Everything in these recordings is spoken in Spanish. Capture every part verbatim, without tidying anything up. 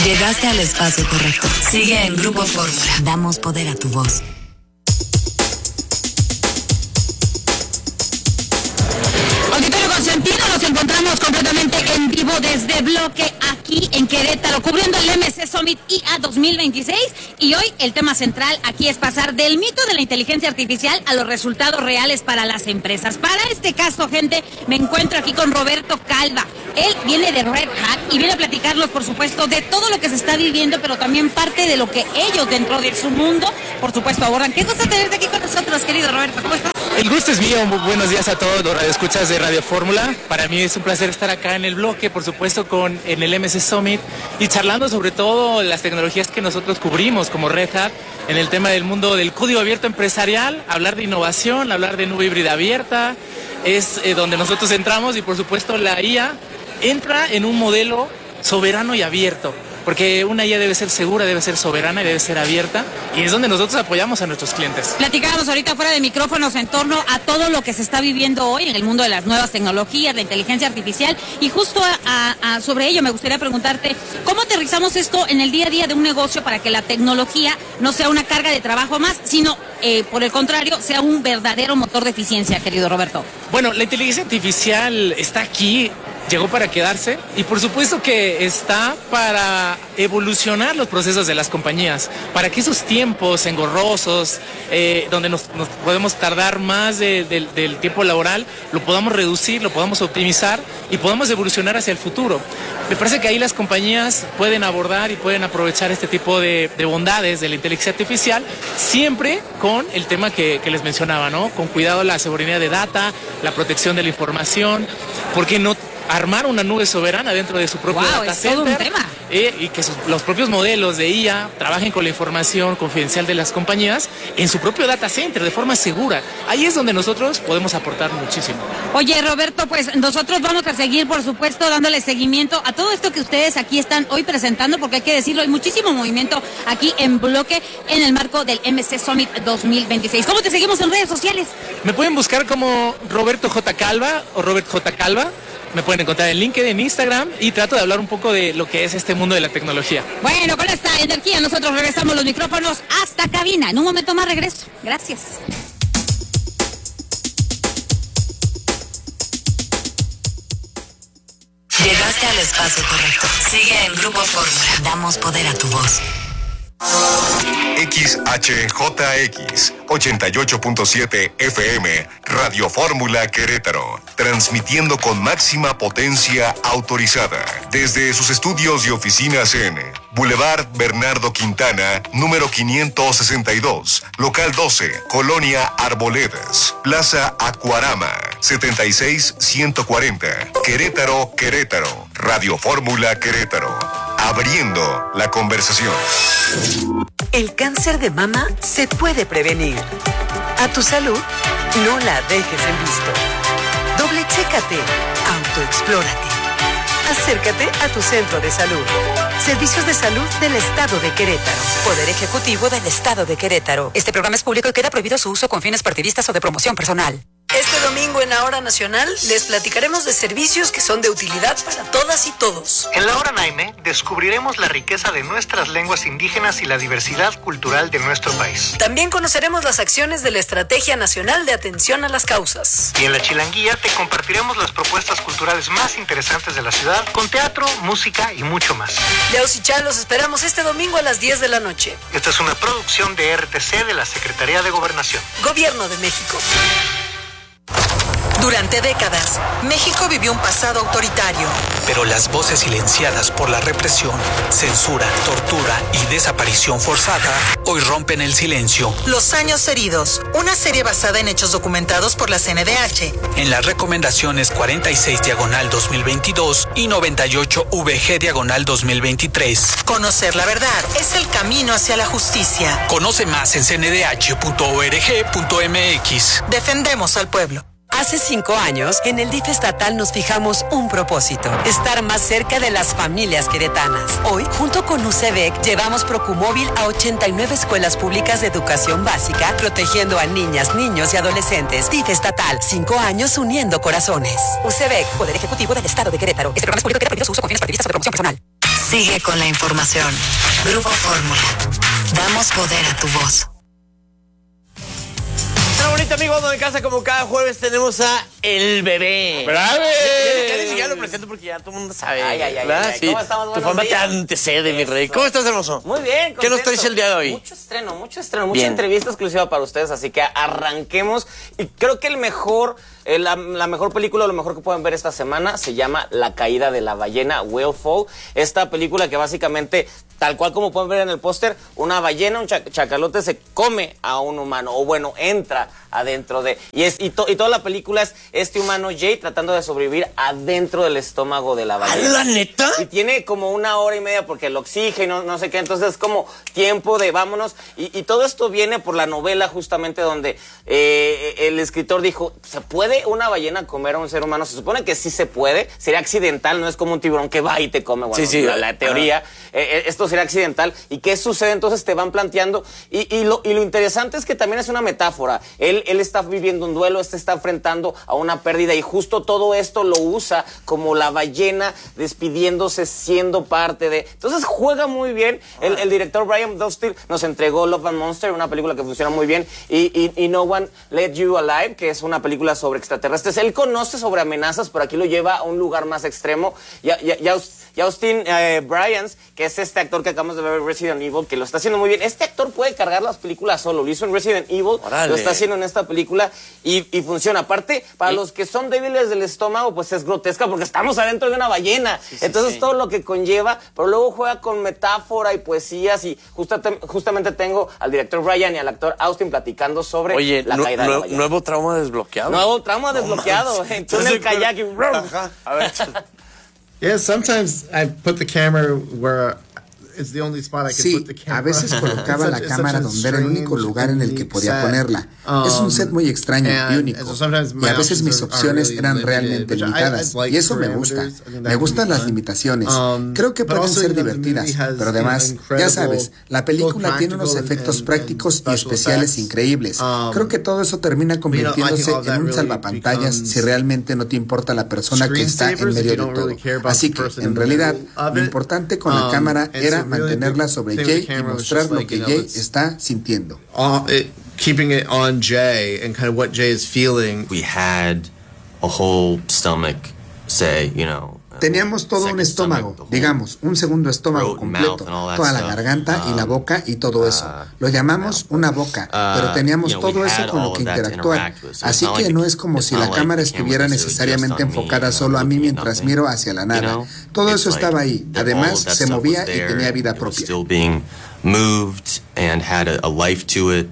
Llegaste al espacio correcto. Sigue en Grupo Fórmula. Damos poder a tu voz. Auditorio Consentido, nos encontramos completamente en vivo desde Bloque aquí en Querétaro, cubriendo el M C Summit I A dos mil veintiséis. Y hoy el tema central aquí es pasar del mito de la inteligencia artificial a los resultados reales para las empresas. Para este caso, gente, me encuentro aquí con Roberto Calva. Él viene de Red Hat y viene a platicarnos, por supuesto, de todo lo que se está viviendo, pero también parte de lo que ellos dentro de su mundo, por supuesto, abordan. Qué gusto tenerte aquí con nosotros, querido Roberto. ¿Cómo estás? El gusto es mío. Muy buenos días a todos los radioescuchas de Radio Fórmula. Para mí es un placer estar acá en el bloque, por supuesto, con en el M C Summit y charlando sobre todo las tecnologías que nosotros cubrimos como Red Hat en el tema del mundo del código abierto empresarial, hablar de innovación, hablar de nube híbrida abierta, es eh, donde nosotros entramos y por supuesto la I A entra en un modelo soberano y abierto. Porque una I A debe ser segura, debe ser soberana y debe ser abierta. Y es donde nosotros apoyamos a nuestros clientes. Platicábamos ahorita fuera de micrófonos en torno a todo lo que se está viviendo hoy en el mundo de las nuevas tecnologías, la inteligencia artificial. Y justo a, a, sobre ello me gustaría preguntarte, ¿cómo aterrizamos esto en el día a día de un negocio para que la tecnología no sea una carga de trabajo más, sino, eh, por el contrario, sea un verdadero motor de eficiencia, querido Roberto? Bueno, la inteligencia artificial está aquí. Llegó para quedarse y por supuesto que está para evolucionar los procesos de las compañías, para que esos tiempos engorrosos, eh, donde nos, nos podemos tardar más de, de, del tiempo laboral, lo podamos reducir, lo podamos optimizar y podamos evolucionar hacia el futuro. Me parece que ahí las compañías pueden abordar y pueden aprovechar este tipo de, de bondades de la inteligencia artificial, siempre con el tema que, que les mencionaba, ¿no? Con cuidado la seguridad de data, la protección de la información, porque no armar una nube soberana dentro de su propio wow, data es center, todo un tema. Eh, y que sus, los propios modelos de I A trabajen con la información confidencial de las compañías en su propio data center de forma segura. Ahí es donde nosotros podemos aportar muchísimo. Oye, Roberto, pues nosotros vamos a seguir, por supuesto, dándole seguimiento a todo esto que ustedes aquí están hoy presentando, porque hay que decirlo, hay muchísimo movimiento aquí en Bloque en el marco del M C Summit dos mil veintiséis. ¿Cómo te seguimos en redes sociales? Me pueden buscar como Roberto J. Calva o Robert J. Calva. Me pueden encontrar en LinkedIn, en Instagram y trato de hablar un poco de lo que es este mundo de la tecnología. Bueno, con esta energía nosotros regresamos los micrófonos hasta cabina. En un momento más regreso. Gracias. Llegaste al espacio correcto. Sigue en Grupo Fórmula. Damos poder a tu voz. X H J X ochenta y ocho punto siete F M Radio Fórmula Querétaro, transmitiendo con máxima potencia autorizada desde sus estudios y oficinas en Boulevard Bernardo Quintana, número quinientos sesenta y dos, local doce, Colonia Arboledas, Plaza Acuarama, setenta y seis ciento cuarenta, Querétaro, Querétaro. Radio Fórmula Querétaro, abriendo la conversación. El cáncer de mama se puede prevenir. A tu salud, no la dejes en visto. Doble chécate, autoexplórate. Acércate a tu centro de salud. Servicios de Salud del Estado de Querétaro. Poder Ejecutivo del Estado de Querétaro. Este programa es público y queda prohibido su uso con fines partidistas o de promoción personal. Este domingo en la Hora Nacional les platicaremos de servicios que son de utilidad para todas y todos. En la Hora Naime descubriremos la riqueza de nuestras lenguas indígenas y la diversidad cultural de nuestro país. También conoceremos las acciones de la Estrategia Nacional de Atención a las Causas. Y en la Chilanguía te compartiremos las propuestas culturales más interesantes de la ciudad con teatro, música y mucho más. Leos y Chá, los esperamos este domingo a las diez de la noche. Esta es una producción de R T C de la Secretaría de Gobernación. Gobierno de México. Durante décadas, México vivió un pasado autoritario. Pero las voces silenciadas por la represión, censura, tortura y desaparición forzada hoy rompen el silencio. Los años heridos, una serie basada en hechos documentados por la C N D H. En las recomendaciones cuarenta y seis diagonal dos mil veintidós y noventa y ocho V G diagonal dos mil veintitrés. Conocer la verdad es el camino hacia la justicia. Conoce más en c n d h punto org punto m x. Defendemos al pueblo. Hace cinco años, en el D I F estatal nos fijamos un propósito: estar más cerca de las familias queretanas. Hoy, junto con U C B E C, llevamos Procumóvil a ochenta y nueve escuelas públicas de educación básica, protegiendo a niñas, niños y adolescentes. D I F estatal, cinco años uniendo corazones. U C B E C, Poder Ejecutivo del Estado de Querétaro. Este programa es público y queda prohibido su uso con fines partidistas o de promoción personal. Sigue con la información. Grupo Fórmula. Damos poder a tu voz. Hola, bonita amigos, donde en casa como cada jueves tenemos a El Bebé. ¡Brave! Ya, ya, ya ni siquiera lo presento porque ya todo el mundo sabe. Ay, ay, ay, ¿verdad? ay, Sí. ¿cómo estamos? Tu Buenos fama te días. antecede, mi rey. Eso. ¿Cómo estás, hermoso? Muy bien, ¿Qué nos contento. traes el día de hoy? Mucho estreno, mucho estreno, mucha Bien. entrevista exclusiva para ustedes, así que arranquemos. Y creo que el mejor, eh, la, la mejor película, lo mejor que pueden ver esta semana, se llama La caída de la ballena, Whale Fall. Esta película que básicamente, tal cual como pueden ver en el póster, una ballena, un chac- chacalote se come a un humano, o bueno, entra adentro de... Y, es, y, to, y toda la película es este humano Jay tratando de sobrevivir adentro del estómago de la ¿Ah, ballena. la neta? Y tiene como una hora y media porque el oxígeno, no sé qué, entonces es como tiempo de vámonos. Y, y todo esto viene por la novela justamente donde eh, el escritor dijo, ¿se puede una ballena comer a un ser humano? Se supone que sí se puede, sería accidental, no es como un tiburón que va y te come, bueno, Sí, sí. la, la teoría, eh, esto sería accidental. ¿Y qué sucede? Entonces te van planteando, y, y, lo, y lo interesante es que también es una metáfora. Él, él está viviendo un duelo, este está enfrentando a una pérdida y justo todo esto lo usa como la ballena despidiéndose, siendo parte de... Entonces juega muy bien. El, el director Brian Dustin nos entregó Love and Monster, una película que funciona muy bien, y, y, y No One Let You Alive, que es una película sobre extraterrestres. Él conoce sobre amenazas, pero aquí lo lleva a un lugar más extremo. Ya, ya, ya, y Austin eh, Bryans, que es este actor que acabamos de ver en Resident Evil, que lo está haciendo muy bien. Este actor puede cargar las películas solo. Lo hizo en Resident Evil, Órale. lo está haciendo en esta película y, y funciona. Aparte, para ¿Y? los que son débiles del estómago, pues es grotesca porque estamos adentro de una ballena. Sí, sí, Entonces sí. todo lo que conlleva, pero luego juega con metáfora y poesías y justa, justamente tengo al director Brian y al actor Austin platicando sobre Oye, la nu- caída de la nue- ballena. nuevo trauma desbloqueado. Nuevo tramo desbloqueado. manches. Tú en el Entonces, kayak y... Ajá. A ver. Yeah, sometimes I put the camera where it's the only spot I can Sí, put the camera. a veces colocaba It's la such- it's cámara such a donde era el único strange, lugar en el que unique podía set. ponerla. Es un set muy extraño y and- único. and so sometimes Y my a veces mis options are- are opciones really eran limited, realmente which I- I limitadas. like Y eso me gusta. parameters. I think that Me can gustan be las fun. limitaciones. Um, Creo que but pueden also, ser you know, the divertidas. movie has, Pero you know, además, ya incredible, sabes, la película both tiene unos practical efectos and- prácticos and y special especiales effects. increíbles. Um, Creo que todo eso termina you know, I think convirtiéndose all that en un really salvapantallas becomes si realmente no te importa la persona que está en screensavers if medio you de don't todo. really care about Así the que, person en in the realidad, middle of lo it. importante con la Um, cámara and era so really mantenerla the sobre thing with the Jay y camera was mostrar just lo like, que you know, Jay it's- está sintiendo. Uh, it, keeping it on Jay and kind of what Jay is feeling. We had a whole stomach, say, you know. Teníamos todo un estómago, digamos, un segundo estómago completo, toda la garganta y la boca y todo eso. Lo llamamos una boca, pero teníamos todo eso con lo que interactuar. Así que no es como si la cámara estuviera necesariamente enfocada solo a mí mientras miro hacia la nada. Todo eso estaba ahí. Además, se movía y tenía vida propia. Still being moved and had a, a life to it.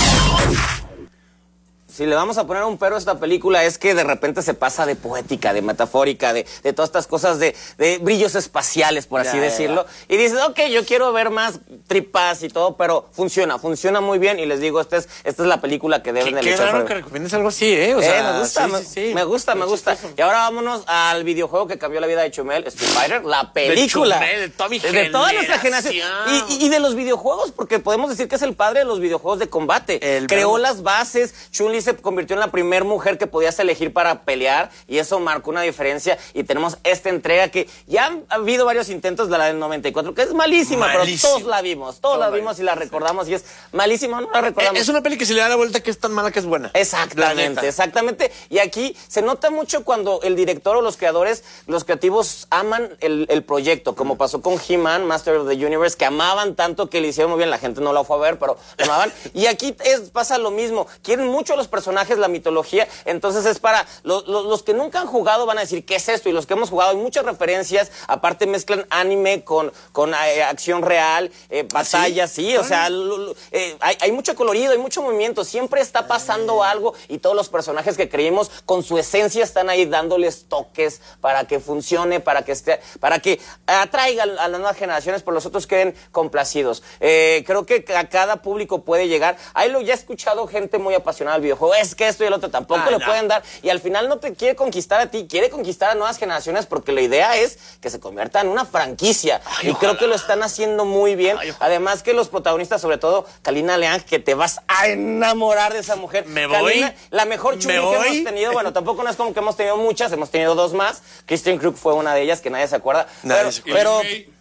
Si le vamos a poner un pero a esta película es que de repente se pasa de poética, de metafórica, de, de todas estas cosas de, de brillos espaciales, por así Ya, decirlo. Y dices, ok, yo quiero ver más tripas y todo, pero funciona, funciona muy bien. Y les digo, esta es, esta es la película que deben Qué, de qué luchar raro por- que recomiendes algo así, ¿eh? O Eh, sea, me gusta, sí, me, sí, sí. me gusta, me Muy gusta. chistoso. Y ahora vámonos al videojuego que cambió la vida de Chumel, Street Fighter, la película. Chumel, de toda mi de toda nuestra generación. generación. Y, y, y de los videojuegos, porque podemos decir que es el padre de los videojuegos de combate. El Creó verdad- las bases, Chun-Li se convirtió en la primera mujer que podías elegir para pelear y eso marcó una diferencia. Y tenemos esta entrega que ya han habido varios intentos de la del noventa y cuatro, que es malísima, Malísima. pero todos la vimos, todos la Todos la vimos y la recordamos y es malísima, no la recordamos. Eh, Es una peli que se le da la vuelta que es tan mala que es buena. La Exactamente, neta. exactamente. Y aquí se nota mucho cuando el director o los creadores, los creativos aman el, el proyecto, como pasó con He-Man, Master of the Universe, que amaban tanto que le hicieron muy bien, la gente no la fue a ver, pero lo amaban. Y aquí es, pasa lo mismo, quieren mucho a los personajes, la mitología, entonces es para los, los, los que nunca han jugado van a decir, ¿qué es esto? Y los que hemos jugado, hay muchas referencias, aparte mezclan anime con, con eh, acción real, eh, batallas, sí, sí, o sea, lo, lo, eh, hay, hay mucho colorido, hay mucho movimiento, siempre está pasando algo y todos los personajes que creímos con su esencia están ahí dándoles toques para que funcione, para que esté, para que atraiga a las nuevas generaciones, pero los otros queden complacidos. Eh, creo que a cada público puede llegar. Ahí lo ya he escuchado gente muy apasionada del videojuego, es que esto y el otro tampoco ah, le no. pueden dar, y al final no te quiere conquistar a ti, quiere conquistar a nuevas generaciones porque la idea es que se convierta en una franquicia. Ay, y ojalá. Creo que lo están haciendo muy bien. Ay, además que los protagonistas, sobre todo Kalina Leang, que te vas a enamorar de esa mujer. Me voy. Kalina, la mejor Chun-Li que hemos tenido, bueno, tampoco no es como que hemos tenido muchas, hemos tenido dos más. Kristen Krug fue una de ellas, que nadie se acuerda. Nadie pero, se acuerda. pero,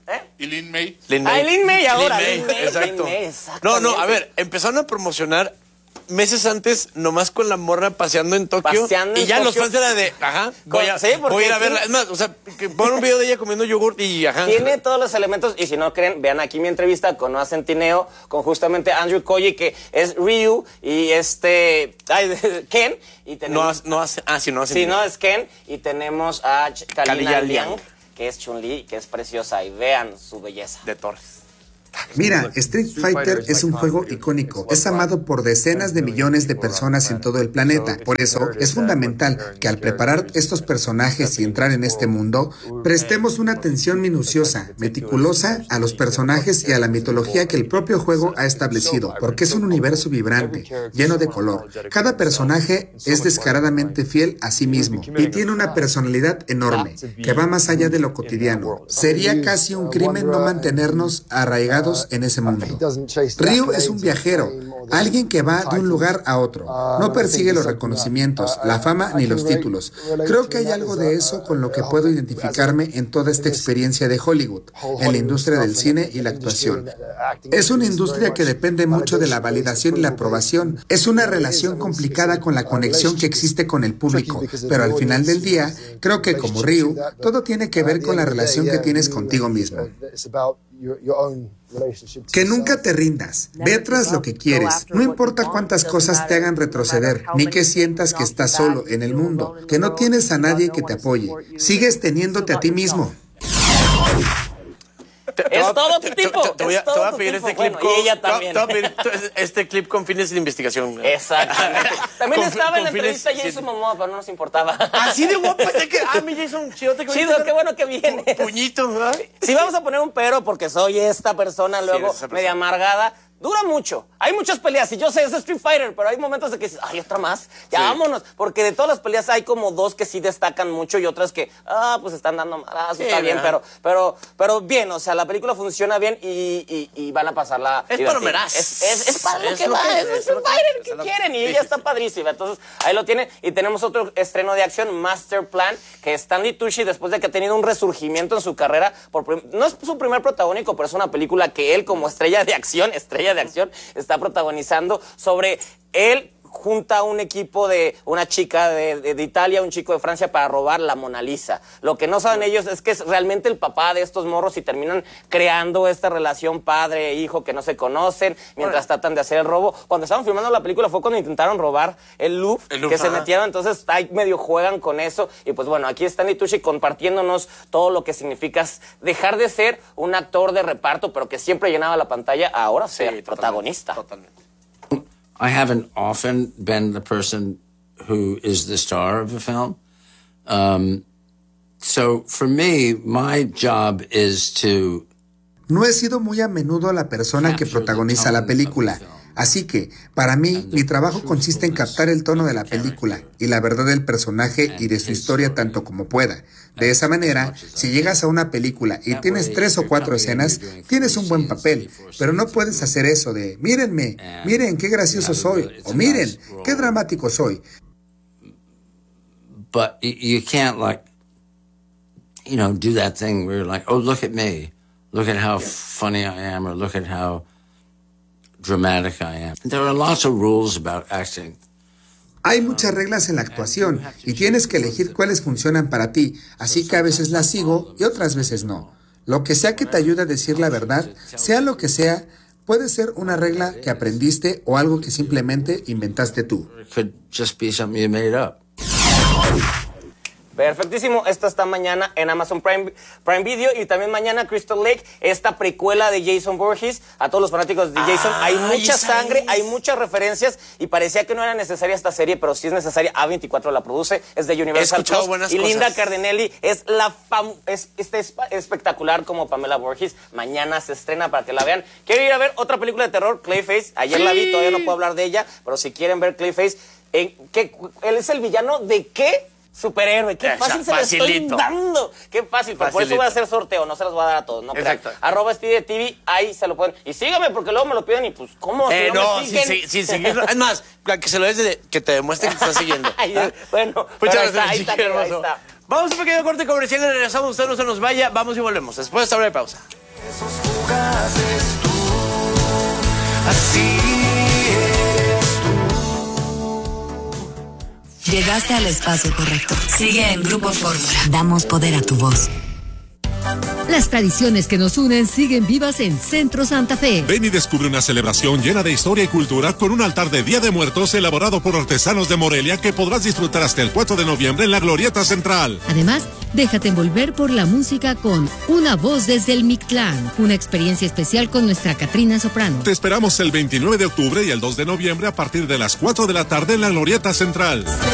¿Eh? ¿Y Lin May? Lin May. Ah, Lin May ahora. Lin May, exacto. Lin May, no, no, a ver, empezaron a promocionar meses antes, nomás con la morra paseando en Tokio. Paseando y ya Tokio. Los fans eran de, ajá, voy a, sí, voy a ir a verla. Es más, o sea, que pon un video de ella comiendo yogurt y ajá. Tiene todos los elementos, y si no creen, vean aquí mi entrevista con Noah Centineo, con justamente Andrew Koji, que es Ryu, y este, ay, Ken, y tenemos... No, no, ah, sí, no, sí, no, es Ken, y tenemos a Kalina Liang, que es Chun-Li, que es preciosa, y vean su belleza. De Torres. Mira, Street Fighter es un juego icónico. Es amado por decenas de millones de personas en todo el planeta. Por eso, es fundamental que al preparar estos personajes y entrar en este mundo, prestemos una atención minuciosa, meticulosa a los personajes y a la mitología que el propio juego ha establecido, porque es un universo vibrante, lleno de color. Cada personaje es descaradamente fiel a sí mismo y tiene una personalidad enorme, que va más allá de lo cotidiano. Sería casi un crimen no mantenernos arraigados en ese mundo. Ryu es un viajero, alguien que va de un lugar a otro. No persigue los reconocimientos, la fama ni los títulos. Creo que hay algo de eso con lo que puedo identificarme en toda esta experiencia de Hollywood, en la industria del cine y la actuación. Es una industria que depende mucho de la validación y la aprobación. Es una relación complicada con la conexión que existe con el público, pero al final del día, creo que como Ryu, todo tiene que ver con la relación que tienes contigo mismo. Que nunca te rindas, ve tras lo que quieres, no importa cuántas cosas te hagan retroceder, ni que sientas que estás solo en el mundo, que no tienes a nadie que te apoye, sigues teniéndote a ti mismo. Es todo tu tipo. Te, te, te, voy a, te voy a pedir este clip bueno, con... Y ella también. Te, te voy a pedir este clip con fines de investigación. Exactamente. También con, estaba en la entrevista fines, Jason sí. Momoa, pero no nos importaba. Así de guapo. Que, ah, mi Jason, chido. Te chido, qué bueno que vienes. Puñito, ¿verdad? Si vamos a poner un pero porque soy esta persona luego sí, media amargada. Dura mucho. Hay muchas peleas. Y yo sé, es Street Fighter, pero hay momentos de que dices, ay, otra más. Ya sí. vámonos. Porque de todas las peleas hay como dos que sí destacan mucho y otras que, ah, pues están dando malazos, sí, está bien, pero, pero, pero bien, o sea, la película funciona bien y, y, y van a pasarla. Es palomeraz. Es, es, es para lo que va, es Street Fighter que quieren. Y ella está padrísima. Entonces, ahí lo tiene. Y tenemos otro estreno de acción, Master Plan, que Stanley Tucci, después de que ha tenido un resurgimiento en su carrera, por, no es su primer protagónico, pero es una película que él, como estrella de acción, estrella de acción, está protagonizando sobre él junta a un equipo de una chica de, de, de Italia, un chico de Francia para robar la Mona Lisa. Lo que no saben ellos es que es realmente el papá de estos morros y terminan creando esta relación padre-hijo que no se conocen mientras tratan de hacer el robo. Cuando estaban filmando la película fue cuando intentaron robar el Louvre, el Louvre que ajá. se metieron, entonces ahí medio juegan con eso. Y pues bueno, aquí está Stanley Tucci compartiéndonos todo lo que significa dejar de ser un actor de reparto, pero que siempre llenaba la pantalla, a ahora ser sí, protagonista. Totalmente. I haven't often been the person who is the star of a film. Um, so for me, my job is to... No he sido muy a menudo la persona que protagoniza la película. Así que, para mí, mi trabajo consiste en captar el tono de la película y la verdad del personaje y de su historia tanto como pueda. De esa manera, si llegas a una película y tienes tres o cuatro escenas, tienes un buen papel, pero no puedes hacer eso de, mírenme, miren qué gracioso soy, o miren, qué dramático soy. But you can't like, you know, do that thing where you're like, oh, look at me, look at how funny I am, or look at how dramatic I am. There are lots of rules about acting. Hay muchas reglas en la actuación y tienes que elegir cuáles funcionan para ti, así que a veces las sigo y otras veces no. Lo que sea que te ayude a decir la verdad, sea lo que sea, puede ser una regla que aprendiste o algo que simplemente inventaste tú. It could just be something you made up. Perfectísimo, esta está mañana en Amazon Prime, Prime Video y también mañana Crystal Lake, esta precuela de Jason Voorhees. A todos los fanáticos de Jason, ah, hay mucha sangre, es. hay muchas referencias y parecía que no era necesaria esta serie, pero sí es necesaria. A veinticuatro la produce, es de Universal Plus y Linda cosas. Cardinelli es la fam es, es, es espectacular como Pamela Voorhees. Mañana se estrena para que la vean. Quiero ir a ver otra película de terror, Clayface. Ayer sí. la vi, todavía no puedo hablar de ella, pero si quieren ver Clayface, eh, ¿qué, él es el villano de qué? Superhéroe, qué fácil se lo estoy dando. Qué fácil, pero por eso voy a hacer sorteo, no se los voy a dar a todos, no Exacto. crean. Arroba Steve T V, ahí se lo pueden. Y sígame, porque luego me lo piden y pues, ¿cómo? Eh, si no, me sin, sin, sin seguirlo. Es más, que se lo des de, que te demuestre que te está siguiendo. Ay, bueno, muchas gracias, gracias, ahí está, ahí está. Vamos a un pequeño corte comercial y regresamos. Usted no se nos vaya. Vamos y volvemos. Después de esta hora de pausa. Esos fugaces tú, así eres tú. Llegaste al espacio correcto. Sigue en Grupo Fórmula. Damos poder a tu voz. Las tradiciones que nos unen siguen vivas en Centro Santa Fe. Ven y descubre una celebración llena de historia y cultura con un altar de Día de Muertos elaborado por artesanos de Morelia que podrás disfrutar hasta el cuatro de noviembre en la Glorieta Central. Además, déjate envolver por la música con Una Voz desde el Mictlán, una experiencia especial con nuestra Catrina Soprano. Te esperamos el veintinueve de octubre y el dos de noviembre a partir de las cuatro de la tarde en la Glorieta Central.